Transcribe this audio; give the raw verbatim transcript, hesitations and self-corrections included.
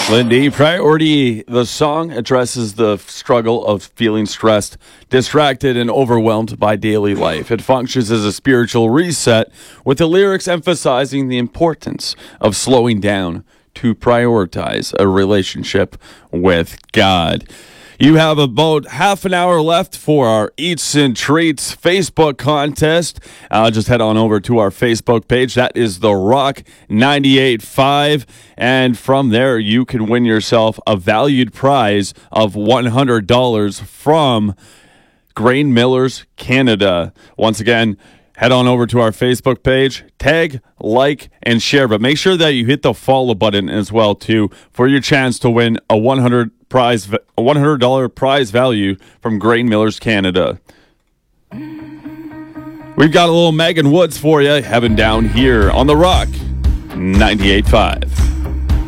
Lindy, Priority, the song addresses the struggle of feeling stressed, distracted, and overwhelmed by daily life. It functions as a spiritual reset, with the lyrics emphasizing the importance of slowing down to prioritize a relationship with God. You have about half an hour left for our Eats and Treats Facebook contest. Uh, just head on over to our Facebook page. That is The Rock ninety-eight point five. And from there, you can win yourself a valued prize of one hundred dollars from Grain Millers Canada. Once again, head on over to our Facebook page, tag, like, and share. But make sure that you hit the follow button as well, too, for your chance to win a one hundred prize, a one hundred dollars prize value from Grain Millers Canada. We've got a little Megan Woods for you, heaven down here on The Rock ninety-eight point five.